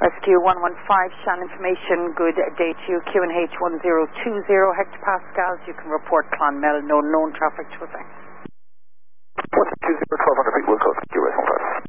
Rescue 115, Shan information, good day to you. QNH 1020, Hector Pascals, you can report Clonmel, no known traffic to effect. 120